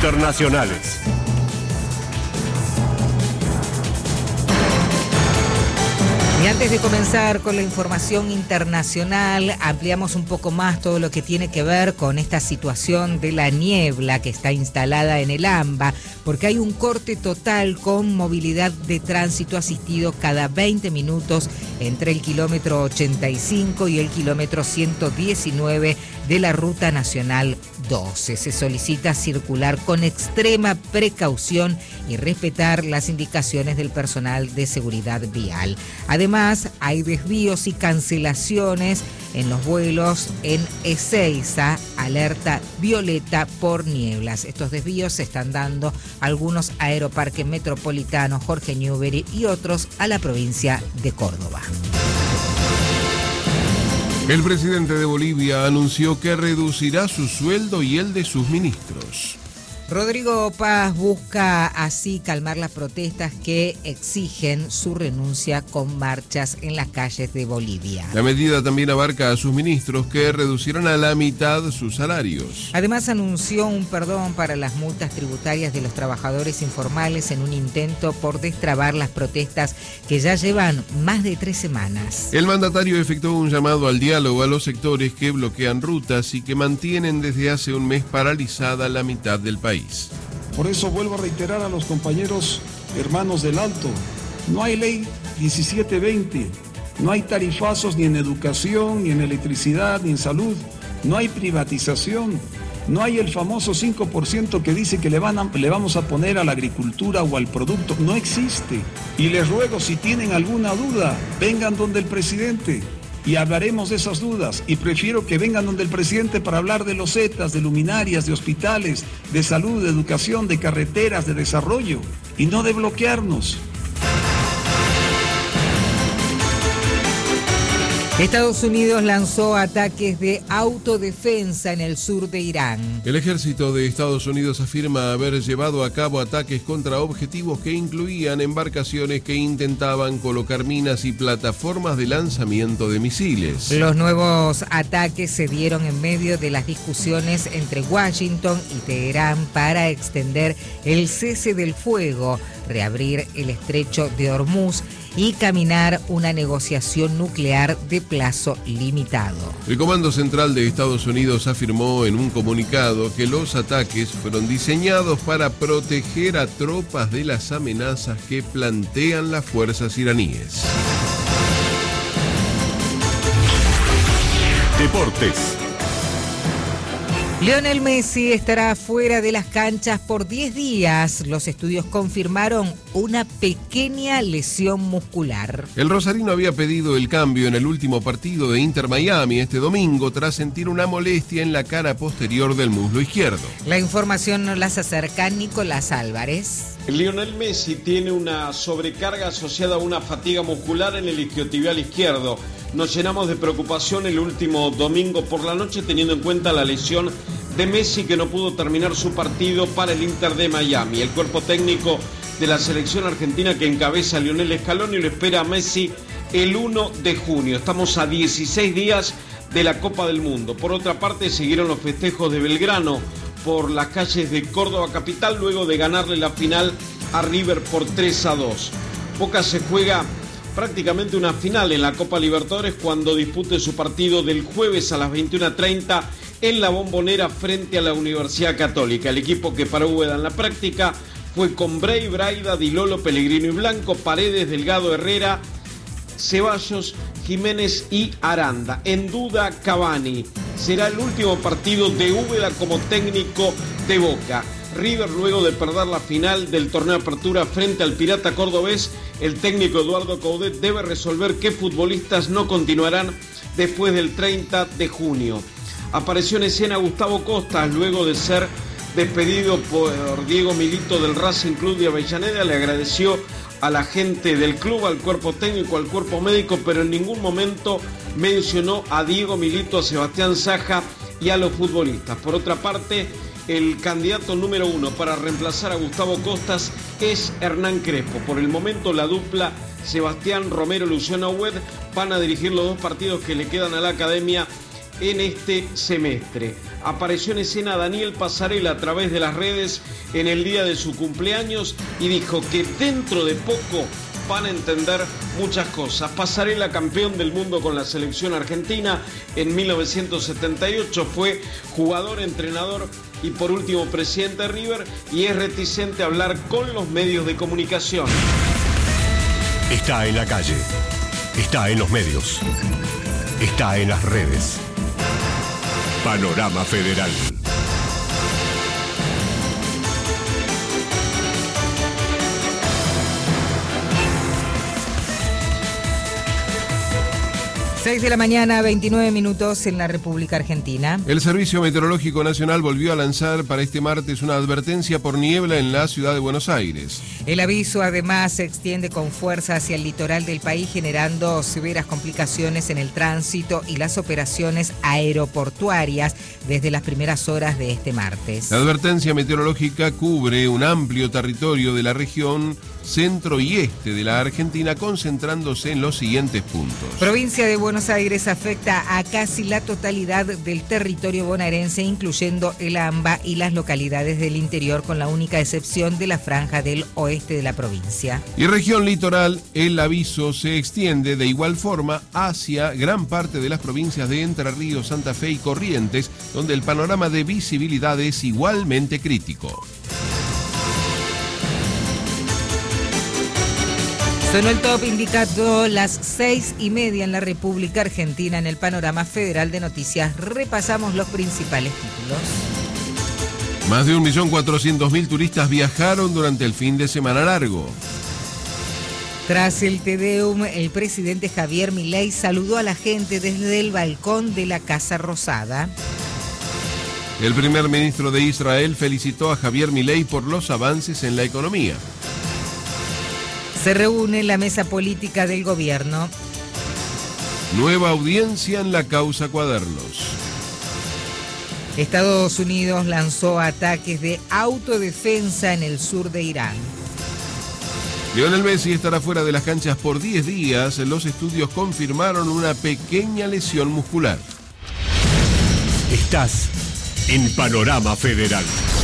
internacionales. Y antes de comenzar con la información internacional, ampliamos un poco más todo lo que tiene que ver con esta situación de la niebla que está instalada en el AMBA, porque hay un corte total con movilidad de tránsito asistido cada 20 minutos entre el kilómetro 85 y el kilómetro 119 de la Ruta Nacional 12. Se solicita circular con extrema precaución y respetar las indicaciones del personal de seguridad vial. Además, hay desvíos y cancelaciones en los vuelos en Ezeiza, alerta violeta por nieblas. Estos desvíos se están dando algunos a Aeroparque Metropolitano, Jorge Newbery y otros a la provincia de Córdoba. El presidente de Bolivia anunció que reducirá su sueldo y el de sus ministros. Rodrigo Paz busca así calmar las protestas que exigen su renuncia con marchas en las calles de Bolivia. La medida también abarca a sus ministros, que reducirán a la mitad sus salarios. Además, anunció un perdón para las multas tributarias de los trabajadores informales en un intento por destrabar las protestas que ya llevan más de 3 semanas. El mandatario efectuó un llamado al diálogo a los sectores que bloquean rutas y que mantienen desde hace un mes paralizada la mitad del país. Por eso vuelvo a reiterar a los compañeros hermanos del Alto, no hay ley 1720, no hay tarifazos ni en educación, ni en electricidad, ni en salud, no hay privatización, no hay el famoso 5% que dice que le vamos a poner a la agricultura o al producto, no existe. Y les ruego, si tienen alguna duda, vengan donde el presidente y hablaremos de esas dudas, y prefiero que vengan donde el presidente para hablar de losetas, de luminarias, de hospitales, de salud, de educación, de carreteras, de desarrollo, y no de bloquearnos. Estados Unidos lanzó ataques de autodefensa en el sur de Irán. El ejército de Estados Unidos afirma haber llevado a cabo ataques contra objetivos que incluían embarcaciones que intentaban colocar minas y plataformas de lanzamiento de misiles. Los nuevos ataques se dieron en medio de las discusiones entre Washington y Teherán para extender el cese del fuego, reabrir el estrecho de Hormuz y caminar una negociación nuclear de plazo limitado. El Comando Central de Estados Unidos afirmó en un comunicado que los ataques fueron diseñados para proteger a tropas de las amenazas que plantean las fuerzas iraníes. Deportes. Lionel Messi estará fuera de las canchas por 10 días. Los estudios confirmaron una pequeña lesión muscular. El rosarino había pedido el cambio en el último partido de Inter Miami este domingo tras sentir una molestia en la cara posterior del muslo izquierdo. La información nos la acerca Nicolás Álvarez. Lionel Messi tiene una sobrecarga asociada a una fatiga muscular en el isquiotibial izquierdo. Nos llenamos de preocupación el último domingo por la noche, teniendo en cuenta la lesión de Messi, que no pudo terminar su partido para el Inter de Miami. El cuerpo técnico de la selección argentina que encabeza Lionel Scaloni lo espera a Messi el 1 de junio. Estamos a 16 días de la Copa del Mundo. Por otra parte, siguieron los festejos de Belgrano por las calles de Córdoba capital luego de ganarle la final a River por 3-2. Boca se juega prácticamente una final en la Copa Libertadores cuando dispute su partido del jueves a las 21:30 en la Bombonera frente a la Universidad Católica. El equipo que para Úbeda en la práctica fue con Bray, Braida, Di Lolo, Pellegrino y Blanco, Paredes, Delgado, Herrera, Ceballos, Jiménez y Aranda. En duda Cavani. Será el último partido de Úbeda como técnico de Boca. River, luego de perder la final del torneo de apertura frente al Pirata Cordobés, el técnico Eduardo Coudet debe resolver qué futbolistas no continuarán después del 30 de junio. Apareció en escena Gustavo Costas luego de ser despedido por Diego Milito del Racing Club de Avellaneda. Le agradeció a la gente del club, al cuerpo técnico, al cuerpo médico, pero en ningún momento mencionó a Diego Milito, a Sebastián Saja y a los futbolistas. Por otra parte, el candidato número 1 para reemplazar a Gustavo Costas es Hernán Crespo. Por el momento, la dupla Sebastián Romero, Luciano Hued van a dirigir los 2 partidos que le quedan a la academia en este semestre. Apareció en escena Daniel Passarella a través de las redes en el día de su cumpleaños y dijo que dentro de poco van a entender muchas cosas. Passarella, campeón del mundo con la selección argentina en 1978, fue jugador, entrenador y por último presidente de River, y es reticente a hablar con los medios de comunicación. Está en la calle, está en los medios, está en las redes. Panorama Federal. Seis de la mañana, 29 minutos en la República Argentina. El Servicio Meteorológico Nacional volvió a lanzar para este martes una advertencia por niebla en la ciudad de Buenos Aires. El aviso además se extiende con fuerza hacia el litoral del país, generando severas complicaciones en el tránsito y las operaciones aeroportuarias desde las primeras horas de este martes. La advertencia meteorológica cubre un amplio territorio de la región centro y este de la Argentina, concentrándose en los siguientes puntos. Provincia de Buenos Aires afecta a casi la totalidad del territorio bonaerense, incluyendo el AMBA y las localidades del interior, con la única excepción de la franja del oeste de la provincia. Y región litoral, el aviso se extiende de igual forma hacia gran parte de las provincias de Entre Ríos, Santa Fe y Corrientes, donde el panorama de visibilidad es igualmente crítico. Sonó el top indicando las 6:30 en la República Argentina. En el Panorama Federal de Noticias repasamos los principales títulos. Más de 1.400.000 turistas viajaron durante el fin de semana largo. Tras el Te Deum, el presidente Javier Milei saludó a la gente desde el balcón de la Casa Rosada. El primer ministro de Israel felicitó a Javier Milei por los avances en la economía. Se reúne la mesa política del gobierno. Nueva audiencia en la causa Cuadernos. Estados Unidos lanzó ataques de autodefensa en el sur de Irán. Lionel Messi estará fuera de las canchas por 10 días. Los estudios confirmaron una pequeña lesión muscular. Estás en Panorama Federal.